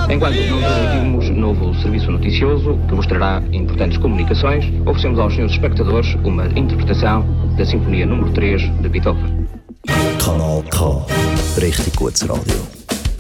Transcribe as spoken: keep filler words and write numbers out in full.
Enquanto não transmitimos novo serviço noticioso que vos trará importantes comunicações, oferecemos aos senhores espectadores uma interpretação da Sinfonia número três de Beethoven. Kanal K. Richtig gutes Radio.